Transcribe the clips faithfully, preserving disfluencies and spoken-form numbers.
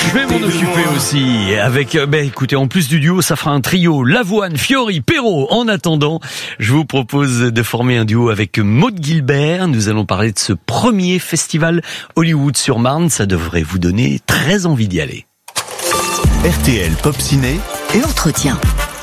Je vais m'en occuper aussi. Avec, ben écoutez, en plus du duo, ça fera un trio. Lavoine, Fiori, Perrault. En attendant, je vous propose de former un duo avec Maud Gilbert. Nous allons parler de ce premier festival Hollywood-sur-Marne. Ça devrait vous donner très envie d'y aller. R T L Pop Ciné. L'entretien.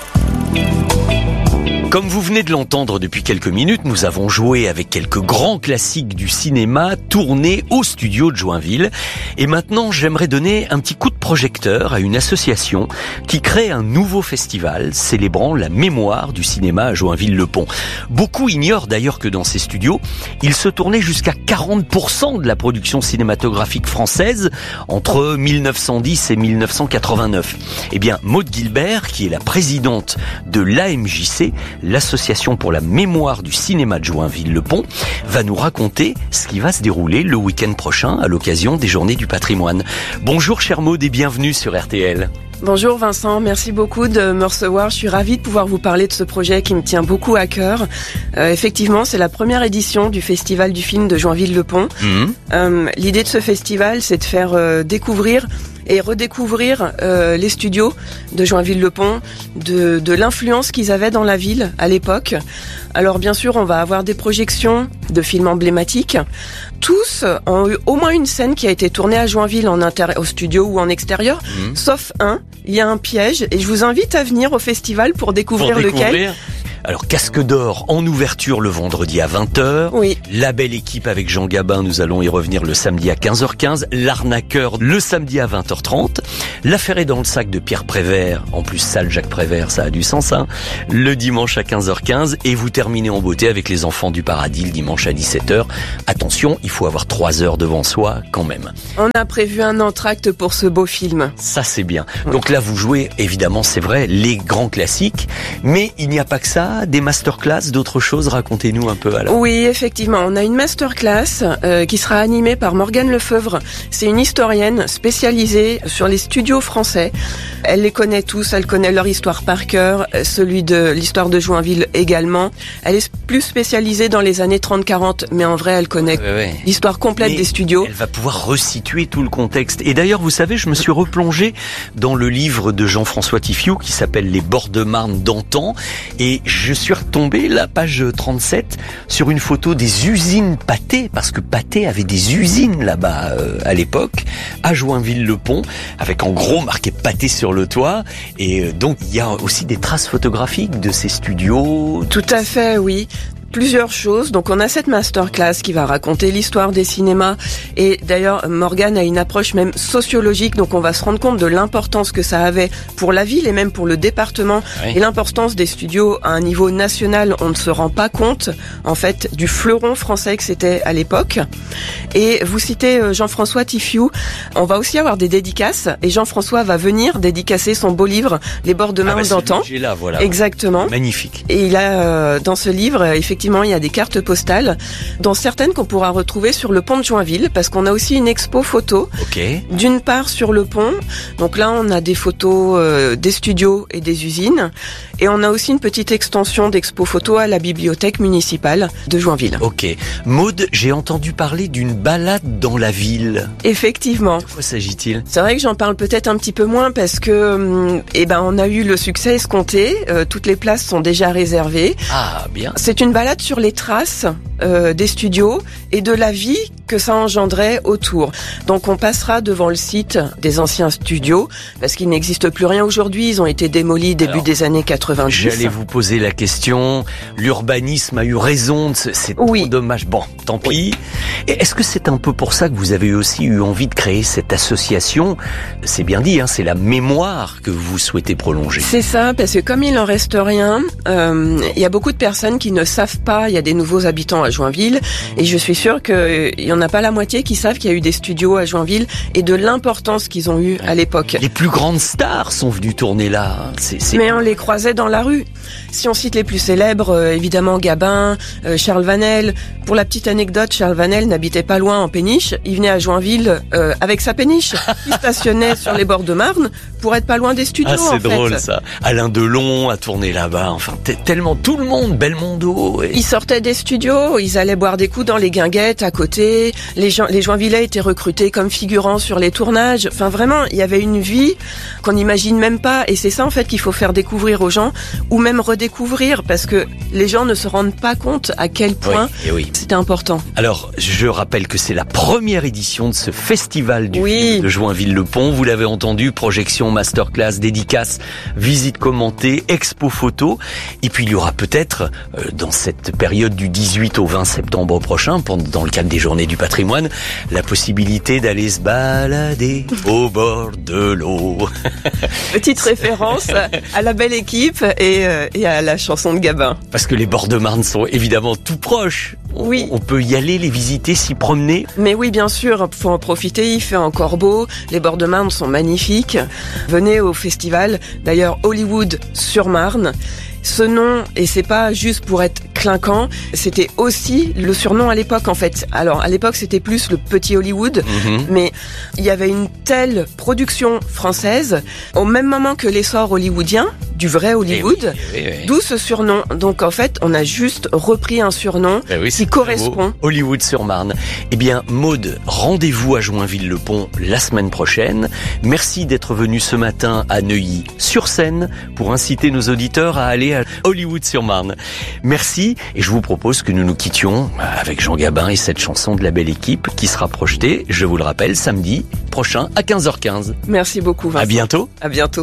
Comme vous venez de l'entendre depuis quelques minutes, nous avons joué avec quelques grands classiques du cinéma tournés au studio de Joinville. Et maintenant, j'aimerais donner un petit coup de projecteur à une association qui crée un nouveau festival célébrant la mémoire du cinéma à Joinville-le-Pont. Beaucoup ignorent d'ailleurs que dans ces studios, il se tournait jusqu'à quarante pour cent de la production cinématographique française entre mille neuf cent dix et mille neuf cent quatre-vingt-neuf. Eh bien, Maud Gilbert, qui est la présidente de l'A M J C, l'Association pour la mémoire du cinéma de Joinville-le-Pont, va nous raconter ce qui va se dérouler le week-end prochain à l'occasion des Journées du patrimoine. Bonjour chère Maud et bienvenue sur R T L. Bonjour Vincent, merci beaucoup de me recevoir. Je suis ravie de pouvoir vous parler de ce projet qui me tient beaucoup à cœur. Euh, effectivement, c'est la première édition du Festival du film de Joinville-le-Pont. Mmh. Euh, l'idée de ce festival, c'est de faire euh, découvrir et redécouvrir euh, les studios de Joinville-le-Pont, de, de l'influence qu'ils avaient dans la ville à l'époque. Alors bien sûr, on va avoir des projections de films emblématiques. Tous ont eu au moins une scène qui a été tournée à Joinville en intérie- au studio ou en extérieur, mmh. sauf un. Il y a un piège et je vous invite à venir au festival pour découvrir, pour découvrir. lequel. Alors, Casque d'Or en ouverture le vendredi à vingt heures. Oui. La belle équipe avec Jean Gabin, nous allons y revenir le samedi à quinze heures quinze. L'arnaqueur le samedi à vingt heures trente. L'affaire est dans le sac de Pierre Prévert. En plus, salle Jacques Prévert, ça a du sens, hein. Le dimanche à quinze heures quinze. Et vous terminez en beauté avec les Enfants du Paradis le dimanche à dix-sept heures. Attention, il faut avoir trois heures devant soi quand même. On a prévu un entracte pour ce beau film. Ça, c'est bien. Oui. Donc là, vous jouez, évidemment, c'est vrai, les grands classiques. Mais il n'y a pas que ça. Des masterclass, d'autres choses, racontez-nous un peu alors. Oui, effectivement, on a une masterclass euh, qui sera animée par Morgane Lefeuvre. C'est une historienne spécialisée sur les studios français. Elle les connaît tous, elle connaît leur histoire par cœur, celui de l'histoire de Joinville également. Elle est plus spécialisée dans les années trente quarante, mais en vrai, elle connaît ouais, ouais. l'histoire complète mais des studios. Elle va pouvoir resituer tout le contexte. Et d'ailleurs, vous savez, je me suis replongé dans le livre de Jean-François Tiffiou qui s'appelle Les bords de Marne d'antan, et je suis retombé, la page trente-sept, sur une photo des usines Pathé, parce que Pathé avait des usines là-bas euh, à l'époque, à Joinville-le-Pont, avec en gros marqué Pathé sur le toit. Et euh, donc, il y a aussi des traces photographiques de ces studios. Tout à fait, oui. Plusieurs choses. Donc on a cette masterclass qui va raconter l'histoire des cinémas, et d'ailleurs Morgane a une approche même sociologique, donc on va se rendre compte de l'importance que ça avait pour la ville et même pour le département, oui. et l'importance des studios à un niveau national. On ne se rend pas compte en fait du fleuron français que c'était à l'époque. Et vous citez Jean-François Tiffiou, on va aussi avoir des dédicaces et Jean-François va venir dédicacer son beau livre Les bords de Marne ah bah d'antan. Là, voilà. Exactement. Magnifique. Et il a euh, dans ce livre effectivement Effectivement, il y a des cartes postales, dont certaines qu'on pourra retrouver sur le pont de Joinville, parce qu'on a aussi une expo photo. Okay. D'une part sur le pont, donc là on a des photos euh, des studios et des usines, et on a aussi une petite extension d'expo photo à la bibliothèque municipale de Joinville. Ok. Maud, j'ai entendu parler d'une balade dans la ville. Effectivement. De quoi s'agit-il ? C'est vrai que j'en parle peut-être un petit peu moins parce que, eh ben, on a eu le succès escompté. Euh, toutes les places sont déjà réservées. Ah, bien. C'est une balade sur les traces euh, des studios et de la vie que ça engendrait autour. Donc on passera devant le site des anciens studios parce qu'il n'existe plus rien aujourd'hui. Ils ont été démolis début Alors, des années quatre-vingt-dix. J'allais vous poser la question. L'urbanisme a eu raison. C'est oui. trop dommage. Bon, tant pis. Oui. Et est-ce que c'est un peu pour ça que vous avez aussi eu envie de créer cette association ? C'est bien dit, hein, c'est la mémoire que vous souhaitez prolonger. C'est ça, parce que comme il en reste rien, euh, il y a beaucoup de personnes qui ne savent pas. Il y a des nouveaux habitants à Joinville, et je suis sûre qu'il y en a pas la moitié qui savent qu'il y a eu des studios à Joinville et de l'importance qu'ils ont eu à l'époque. Les plus grandes stars sont venues tourner là. C'est, c'est... Mais on les croisait dans la rue. Si on cite les plus célèbres, euh, évidemment Gabin, euh, Charles Vanel. Pour la petite anecdote, Charles Vanel n'habitait pas loin en péniche. Il venait à Joinville euh, avec sa péniche. Il stationnait sur les bords de Marne pour être pas loin des studios. Ah, c'est en drôle fait. ça. Alain Delon a tourné là-bas. Enfin, t- tellement tout le monde, Belmondo. Et... Il sortait des studios. ils allaient boire des coups dans les guinguettes à côté. Les gens, les Joinvillais étaient recrutés comme figurants sur les tournages. Enfin, vraiment, il y avait une vie qu'on n'imagine même pas. Et c'est ça, en fait, qu'il faut faire découvrir aux gens, ou même redécouvrir, parce que les gens ne se rendent pas compte à quel point oui, oui. c'était important. Alors, je rappelle que c'est la première édition de ce festival du oui. film de Joinville-le-Pont. Vous l'avez entendu, projection, masterclass, dédicace, visite commentée, expo photo. Et puis, il y aura peut-être, euh, dans cette période du dix-huit au vingt septembre prochain, dans le cadre des Journées du patrimoine, la possibilité d'aller se balader au bord de l'eau. Petite référence à La Belle Équipe et, euh, et à la chanson de Gabin. Parce que les bords de Marne sont évidemment tout proches. On, oui. on peut y aller, les visiter, s'y promener. Mais oui, bien sûr, faut en profiter, il fait encore beau, les bords de Marne sont magnifiques. Venez au festival, d'ailleurs Hollywood sur Marne. Ce nom, et c'est pas juste pour être clinquant, c'était aussi le surnom à l'époque en fait. Alors à l'époque c'était plus le petit Hollywood, mmh. mais il y avait une telle production française au même moment que l'essor hollywoodien, du vrai Hollywood, oui, oui, oui. d'où ce surnom. Donc en fait on a juste repris un surnom eh oui, qui correspond. Hollywood sur Marne. Eh bien Maude, rendez-vous à Joinville-le-Pont la semaine prochaine. Merci d'être venu ce matin à Neuilly-sur-Seine pour inciter nos auditeurs à aller à Hollywood sur Marne. Merci, et je vous propose que nous nous quittions avec Jean Gabin et cette chanson de La Belle Équipe qui sera projetée, je vous le rappelle, samedi prochain à quinze heures quinze. Merci beaucoup Vincent. À bientôt. À bientôt.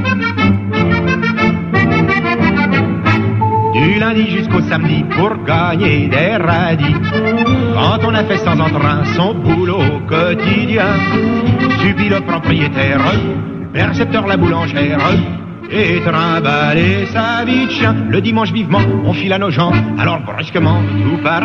Du lundi jusqu'au samedi pour gagner des radis. Quand on a fait sans entrain son boulot quotidien, subit le propriétaire, percepteur la boulangère, et trimballer sa vie de chien. Le dimanche vivement, on file à nos gens, alors brusquement, tout paraît